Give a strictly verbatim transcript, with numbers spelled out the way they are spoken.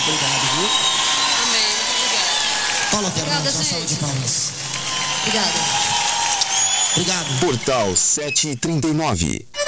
Obrigado, viu? Amém, muito obrigada. Paula Fernandes, Obrigada, uma salva de gente. palmas. Obrigada. Obrigado. Portal sete e trinta e nove.